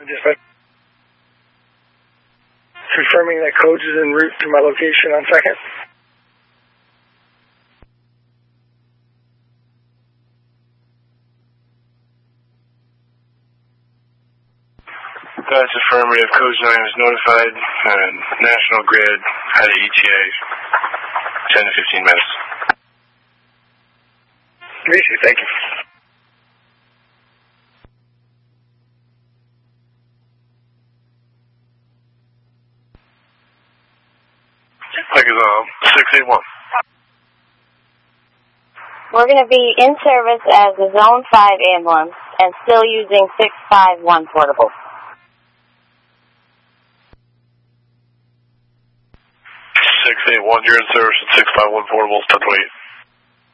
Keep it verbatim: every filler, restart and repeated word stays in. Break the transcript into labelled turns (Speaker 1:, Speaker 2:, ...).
Speaker 1: Dispatch. Confirming that codes is en route to my location on second.
Speaker 2: That's affirmative. Codes nine is notified. Uh, National Grid had an E T A. ten to fifteen minutes.
Speaker 1: Easy, thank you.
Speaker 2: Like it's uh, six eight one.
Speaker 3: We're going to be in service as a Zone five ambulance and still using six five one portable.
Speaker 2: six eight one, you're in service at six five one portables, ten twenty-eight.